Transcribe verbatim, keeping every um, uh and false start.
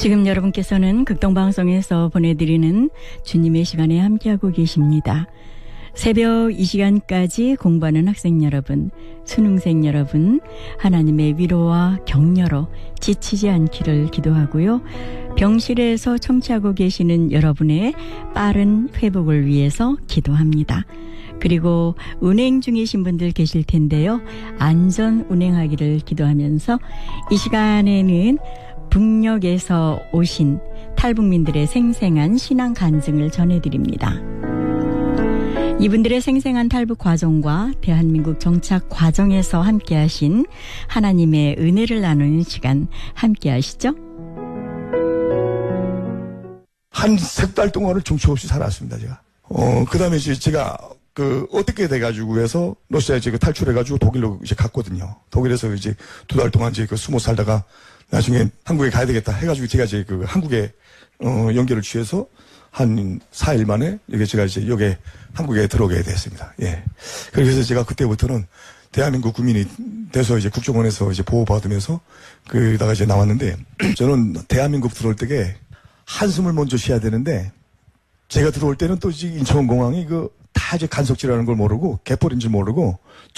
지금 여러분께서는 극동방송에서 보내드리는 주님의 시간에 함께하고 계십니다. 새벽 이 시간까지 공부하는 학생 여러분, 수능생 여러분, 하나님의 위로와 격려로 지치지 않기를 기도하고요. 병실에서 청취하고 계시는 여러분의 빠른 회복을 위해서 기도합니다. 그리고 운행 중이신 분들 계실 텐데요. 안전 운행하기를 기도하면서 이 시간에는 북녘에서 오신 탈북민들의 생생한 신앙 간증을 전해드립니다. 이분들의 생생한 탈북 과정과 대한민국 정착 과정에서 함께하신 하나님의 은혜를 나누는 시간 함께 하시죠. 한 석 달 동안을 중초 없이 살았습니다, 제가. 어, 그 다음에 이제 제가 그 어떻게 돼가지고 해서 러시아에 이제 탈출해가지고 독일로 이제 갔거든요. 독일에서 이제 두 달 동안 이제 그 숨어 살다가 나중에 한국에 가야 되겠다 해가지고 제가 이제 그 한국에 어, 연결을 취해서 한 사 일 만에 여기 제가 이제 여기 한국에 들어오게 됐습니다. 예. 그래서 제가 그때부터는 대한민국 국민이 돼서 이제 국정원에서 이제 보호받으면서 그다가 이제 나왔는데 저는 대한민국 들어올 때에 한숨을 먼저 쉬어야 되는데 제가 들어올 때는 또 이제 인천공항이 그 다 이제 간석지라는 걸 모르고 개펄인 줄 모르고